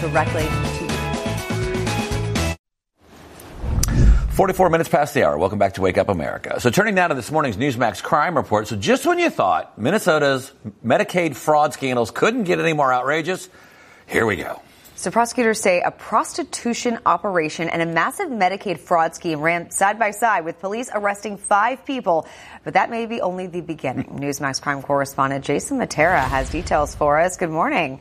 directly to you. 44 minutes past the hour. Welcome back to Wake Up America. So turning now to this morning's Newsmax crime report. So just when you thought Minnesota's Medicaid fraud scandals couldn't get any more outrageous, here we go. So prosecutors say a prostitution operation and a massive Medicaid fraud scheme ran side by side with police arresting 5 people. But that may be only the beginning. Newsmax crime correspondent Jason Matera has details for us. Good morning.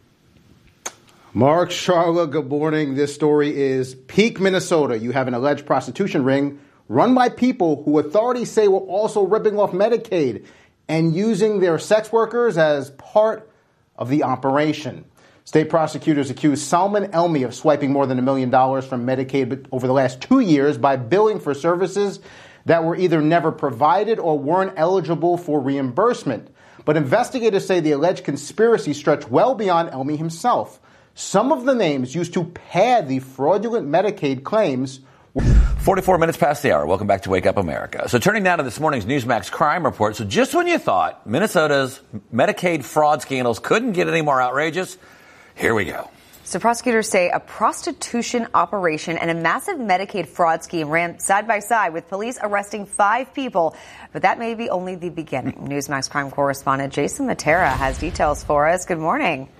Mark, Charla, good morning. This story is peak Minnesota. You have an alleged prostitution ring run by people who authorities say were also ripping off Medicaid and using their sex workers as part of the operation. State prosecutors accuse Salman Elmi of swiping more than $1 million from Medicaid over the last 2 years by billing for services that were either never provided or weren't eligible for reimbursement. But investigators say the alleged conspiracy stretched well beyond Elmi himself. Some of the names used to pad the fraudulent Medicaid claims. 44 minutes past the hour. Welcome back to Wake Up America. So turning now to this morning's Newsmax crime report. So just when you thought Minnesota's Medicaid fraud scandals couldn't get any more outrageous, here we go. So prosecutors say a prostitution operation and a massive Medicaid fraud scheme ran side by side with police arresting 5 people. But that may be only the beginning. Newsmax crime correspondent Jason Matera has details for us. Good morning.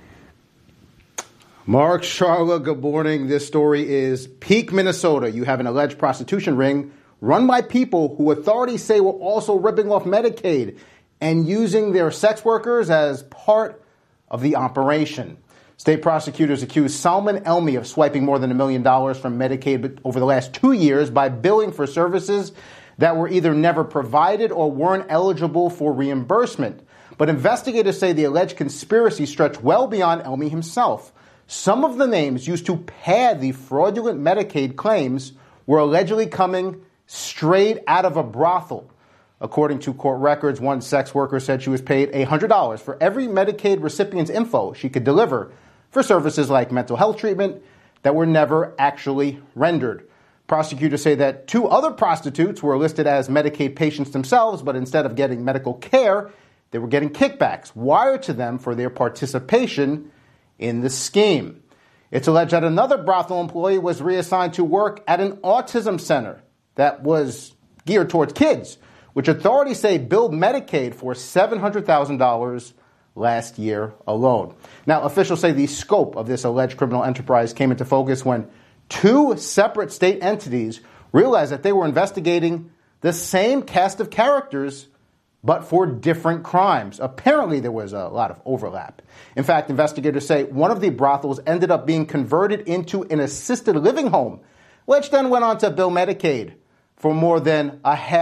Mark, Charla, good morning. This story is peak Minnesota. You have an alleged prostitution ring run by people who authorities say were also ripping off Medicaid and using their sex workers as part of the operation. State prosecutors accuse Salman Elmi of swiping more than $1 million from Medicaid over the last 2 years by billing for services that were either never provided or weren't eligible for reimbursement. But investigators say the alleged conspiracy stretched well beyond Elmi himself. Some of the names used to pad the fraudulent Medicaid claims were allegedly coming straight out of a brothel. According to court records, one sex worker said she was paid $100 for every Medicaid recipient's info she could deliver for services like mental health treatment that were never actually rendered. Prosecutors say that 2 other prostitutes were listed as Medicaid patients themselves, but instead of getting medical care, they were getting kickbacks wired to them for their participation in the scheme. It's alleged that another brothel employee was reassigned to work at an autism center that was geared towards kids, which authorities say billed Medicaid for $700,000 last year alone. Now, officials say the scope of this alleged criminal enterprise came into focus when 2 separate state entities realized that they were investigating the same cast of characters but for different crimes. Apparently, there was a lot of overlap. In fact, investigators say one of the brothels ended up being converted into an assisted living home, which then went on to bill Medicaid for more than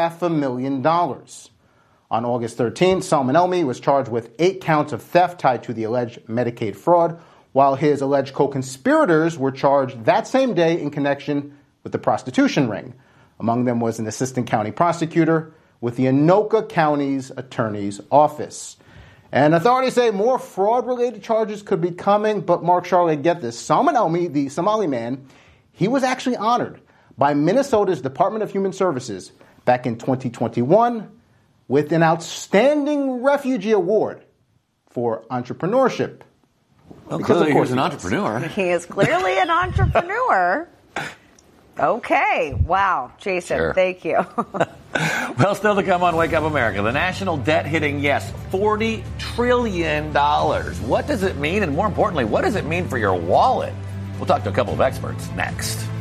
$500,000. On August 13th, Salman Elmi was charged with 8 counts of theft tied to the alleged Medicaid fraud, while his alleged co-conspirators were charged that same day in connection with the prostitution ring. Among them was an assistant county prosecutor with the Anoka County's attorney's office. And authorities say more fraud-related charges could be coming, but Mark, Charlotte, get this. Salman Elmi, the Somali man, he was actually honored by Minnesota's Department of Human Services back in 2021 with an Outstanding Refugee Award for entrepreneurship. Well, clearly he was an entrepreneur. He is clearly an entrepreneur. Okay. Wow. Jason, Sure. Thank you. Well, still to come on Wake Up America. The national debt hitting, yes, $40 trillion. What does it mean? And more importantly, what does it mean for your wallet? We'll talk to a couple of experts next.